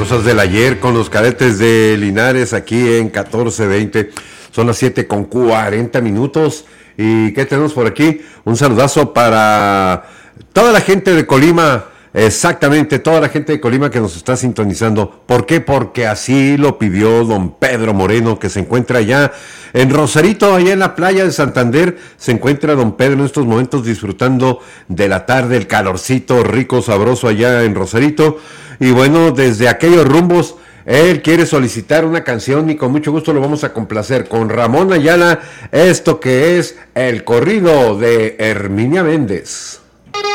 Cosas del ayer con los cadetes de Linares aquí en 1420. Son las 7:40. ¿Y qué tenemos por aquí? Un saludazo para toda la gente de Colima. Exactamente, toda la gente de Colima que nos está sintonizando. ¿Por qué? Porque así lo pidió don Pedro Moreno, que se encuentra allá en Rosarito, allá en la playa de Santander. Se encuentra don Pedro en estos momentos disfrutando de la tarde, el calorcito rico, sabroso allá en Rosarito. Y bueno, desde aquellos rumbos, él quiere solicitar una canción y con mucho gusto lo vamos a complacer con Ramón Ayala, esto que es el corrido de Herminia Méndez.